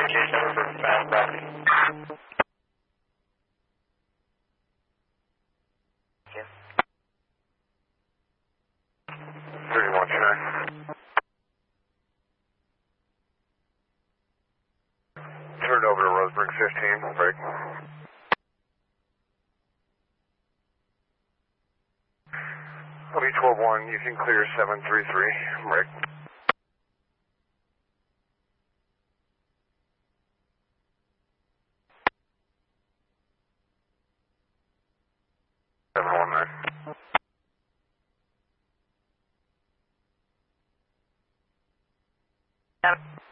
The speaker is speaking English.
communication over fast copy. 31, sure. Turn it over to Roseburg 15, break. OB 12-1, you can clear 733, break. Yep.